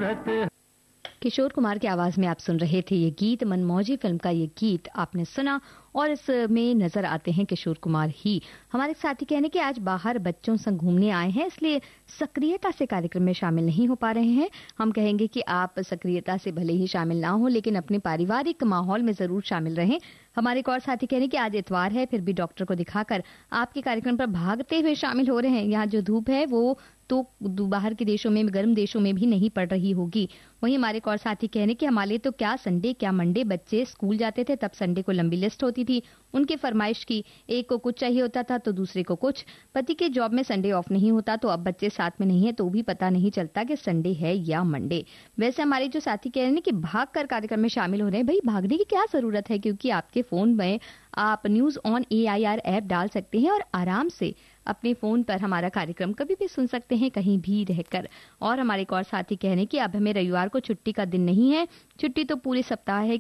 जरूरत। किशोर कुमार की आवाज में आप सुन रहे थे ये गीत। मनमौजी फिल्म का ये गीत आपने सुना और इसमें नजर आते हैं किशोर कुमार ही। हमारे साथी कहने कि आज बाहर बच्चों संग घूमने आए हैं, इसलिए सक्रियता से कार्यक्रम में शामिल नहीं हो पा रहे हैं। हम कहेंगे कि आप सक्रियता से भले ही शामिल ना हो, लेकिन अपने पारिवारिक माहौल में जरूर शामिल रहें। हमारे एक और साथी कह रहे हैं कि आज इतवार है, फिर भी डॉक्टर को दिखाकर आपके कार्यक्रम पर भागते हुए शामिल हो रहे हैं। यहाँ जो धूप है वो तो बाहर के देशों में, गर्म देशों में भी नहीं पड़ रही होगी। वहीं हमारे एक और साथी कह रहे हैं कि हमारे तो क्या संडे क्या मंडे, बच्चे स्कूल जाते थे तब संडे को लंबी लिस्ट होती थी उनके फरमाइश की, एक को कुछ चाहिए होता था तो दूसरे को कुछ। पति के जॉब में संडे ऑफ नहीं होता, तो अब बच्चे साथ में नहीं है तो भी पता नहीं चलता कि संडे है या मंडे। वैसे हमारे जो साथी कह रहे हैं कि भाग कर कार्यक्रम में शामिल हो रहे हैं, भाई भागने की क्या जरूरत है, क्योंकि आपके फोन में आप न्यूज ऑन AIR ऐप डाल सकते हैं और आराम से अपने फोन पर हमारा कार्यक्रम कभी भी सुन सकते हैं, कहीं भी रहकर। और हमारे एक और साथी कह रहे हैं कि अब हमें रविवार को छुट्टी का दिन नहीं है, छुट्टी तो पूरे सप्ताह है